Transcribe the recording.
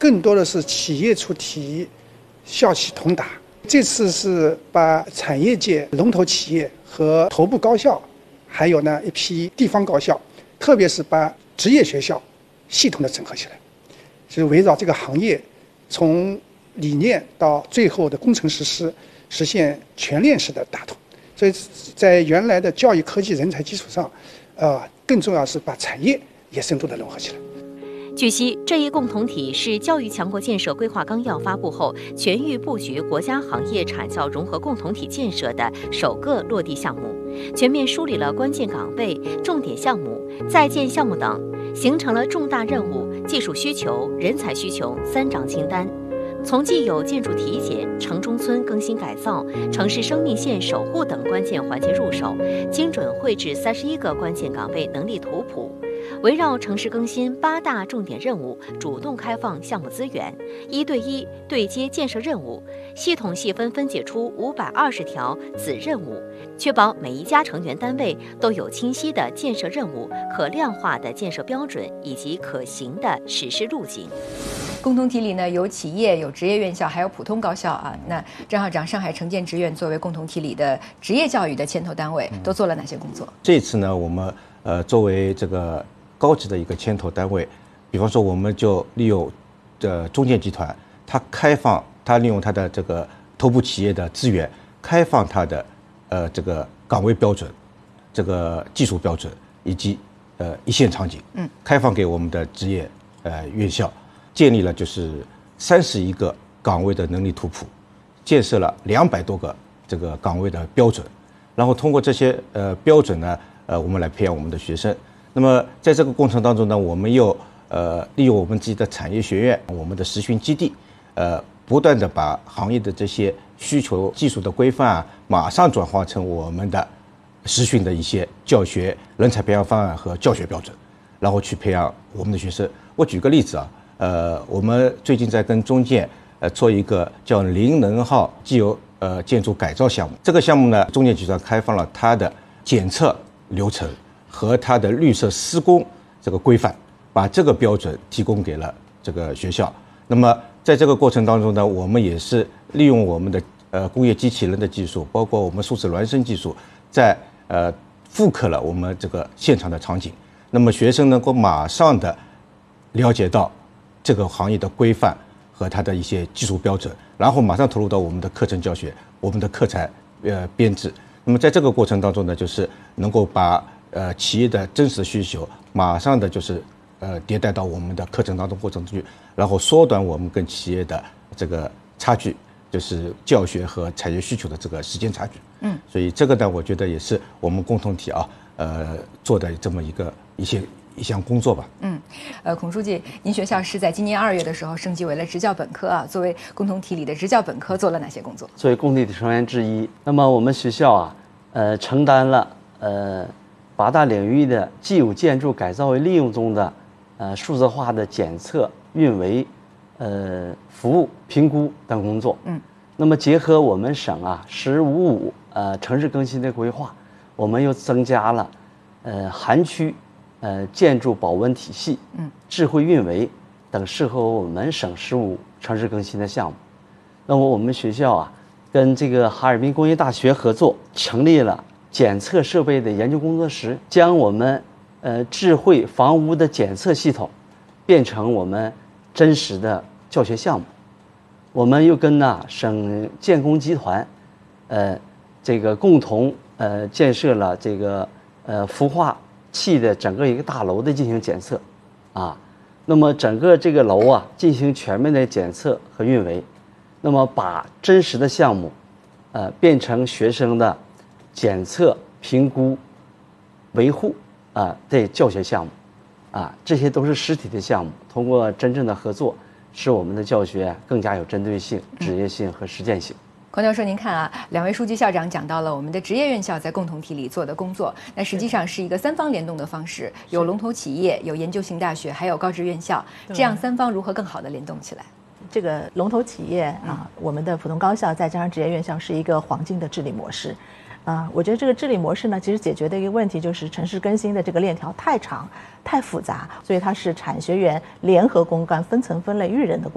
更多的是企业出题，校企同打。这次是把产业界龙头企业和头部高校，还有呢一批地方高校，特别是把职业学校系统的整合起来，就是围绕这个行业，从理念到最后的工程实施，实现全链式的打通。所以在原来的教育科技人才基础上，更重要是把产业也深度的融合起来。 据悉，这一共同体是教育强国建设规划纲要发布后，全域布局国家行业产教融合共同体建设的首个落地项目，全面梳理了关键岗位、重点项目、在建项目等，形成了重大任务、技术需求、人才需求3张清单。从既有建筑体检、城中村更新改造、城市生命线守护等关键环节入手，精准绘制31个关键岗位能力图谱。围绕城市更新8大重点任务，主动开放项目资源，1对1对接建设任务，系统细分分解出520条子任务，确保每一家成员单位都有清晰的建设任务、可量化的建设标准以及可行的实施路径。 共同体里呢，有企业、有职业院校，还有普通高校啊。那张校长，上海城建职院作为共同体里的职业教育的牵头单位，都做了哪些工作？ 这次呢，我们作为这个高级的一个牵头单位，比方说我们就利用中建集团，它利用它的这个头部企业的资源，开放它的这个岗位标准、这个技术标准以及一线场景，开放给我们的职业院校。建立了就是31个岗位的能力图谱，建设了200多个这个岗位的标准，然后通过这些标准呢，我们来培养我们的学生。那么在这个过程当中呢，我们又利用我们自己的产业学院、我们的实训基地，不断的把行业的这些需求、技术的规范啊，马上转化成我们的实训的一些教学、人才培养方案和教学标准，然后去培养我们的学生。我举个例子啊。我们最近在跟中建做一个叫零能耗既有建筑改造项目。这个项目呢，中建集团开放了它的检测流程和它的绿色施工这个规范，把这个标准提供给了这个学校。那么在这个过程当中呢，我们也是利用我们的工业机器人的技术，包括我们数字孪生技术，在复刻了我们这个现场的场景。那么学生能够马上的了解到这个行业的规范和它的一些技术标准，然后马上投入到我们的课程教学、我们的课材编制。那么在这个过程当中呢，就是能够把企业的真实的需求马上的就是迭代到我们的课程当中过程中去，然后缩短我们跟企业的这个差距，就是教学和产业需求的这个时间差距。所以这个呢，我觉得也是我们共同体做的这么一项工作吧。 孔书记，您学校是在今年2月的时候升级为了职教本科啊。作为共同体里的职教本科，做了哪些工作？ 作为共同体成员之一，那么我们学校承担了8大领域的既有建筑改造为利用中的数字化的检测、运维、服务、评估等工作。那么结合我们省“15+5”城市更新的规划，我们又增加了涵区建筑保温体系、智慧运维等适合我们省15城市更新的项目。那么我们学校跟这个哈尔滨工业大学合作，成立了检测设备的研究工作室，将我们智慧房屋的检测系统变成我们真实的教学项目。我们又跟省建工集团这个共同建设了这个孵化器的整个一个大楼的进行检测那么整个这个楼进行全面的检测和运维，那么把真实的项目变成学生的检测、评估、维护的教学项目这些都是实体的项目。通过真正的合作，使我们的教学更加有针对性、职业性和实践性。 孔教授，您看2位书记校长讲到了我们的职业院校在共同体里做的工作，那实际上是一个3方联动的方式，有龙头企业，有研究型大学，还有高职院校，这样3方如何更好的联动起来？ 这个龙头企业我们的普通高校再加上职业院校是一个黄金的治理模式。我觉得这个治理模式呢，其实解决的一个问题就是城市更新的这个链条太长、太复杂，所以它是产学研联合攻干、分层分类育人的